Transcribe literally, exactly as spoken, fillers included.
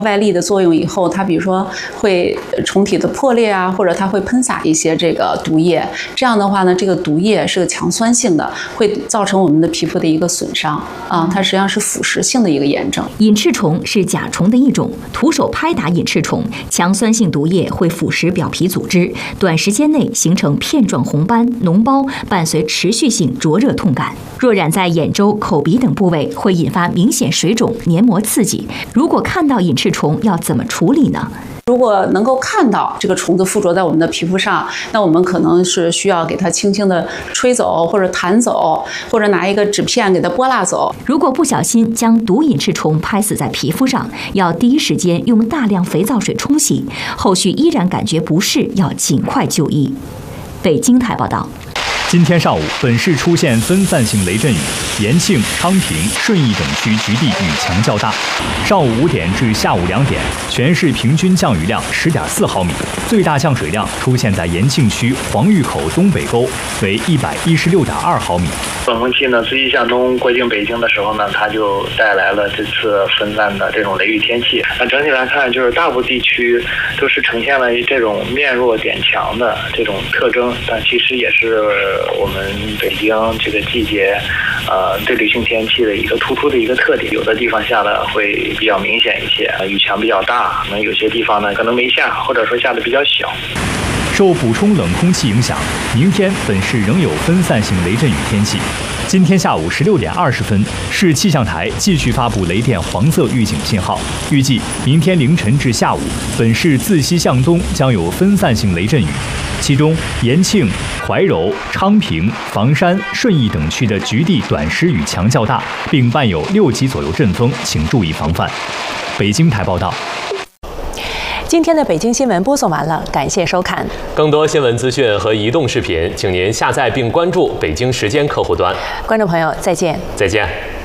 外力的作用以后，它比如说会虫体的破裂啊，或者它会喷洒一些这个毒液。这样的话呢，这个毒液是个强酸性的，会造成我们的皮肤的一个损伤啊。它实际上是腐蚀性的一个炎症。 隐翅虫是甲虫的一种，徒手拍打隐翅虫，强酸性毒液会腐蚀表皮组织，短时间内形成片状红斑、脓包，伴随持续性灼热痛感。若染在眼周、口鼻等部位，会引发明显水肿、黏膜刺激。如果看到隐翅虫，要怎么处理呢？ 如果能够看到这个虫子附着在我们的皮肤上，那我们可能是需要给它轻轻的吹走，或者弹走，或者拿一个纸片给它拨拉走。 如果不小心将毒隐翅虫拍死在皮肤上，要第一时间用大量肥皂水冲洗，后续依然感觉不适，要尽快就医。北京台报道。 今天上午，本市出现分散性雷阵雨，延庆、昌平、顺义等区局地雨强较大。上午五点至下午两点，全市平均降雨量十点四毫米，最大降水量出现在延庆区黄峪口东北沟，为一百一十六点二毫米。 冷空气呢，自西向东过境北京的时候呢，它就带来了这次分散的这种雷雨天气。那整体来看，就是大部地区都是呈现了这种面弱点强的这种特征，但其实也是我们北京这个季节，呃，对流性天气的一个突出的一个特点。有的地方下的会比较明显一些，雨强比较大；那有些地方呢，可能没下，或者说下的比较小。 受补充冷空气影响，明天本市仍有分散性雷阵雨天气。今天下午十六点二十分，市气象台继续发布雷电黄色预警信号。预计明天凌晨至下午，本市自西向东将有分散性雷阵雨，其中延庆、怀柔、昌平、房山、顺义等区的局地短时雨强较大，并伴有六级左右阵风，请注意防范。北京台报道。 今天的北京新闻播送完了，感谢收看。 更多新闻资讯和移动视频，请您下载并关注北京时间客户端。 观众朋友，再见。 再见。